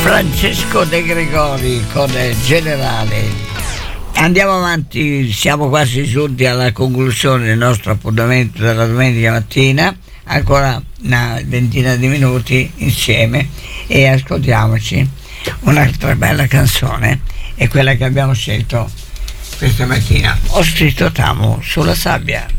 Francesco De Gregori con Generale. Andiamo avanti, siamo quasi giunti alla conclusione del nostro appuntamento della domenica mattina, ancora una ventina di minuti insieme e ascoltiamoci un'altra bella canzone, è quella che abbiamo scelto questa mattina. Ho scritto T'amo sulla sabbia.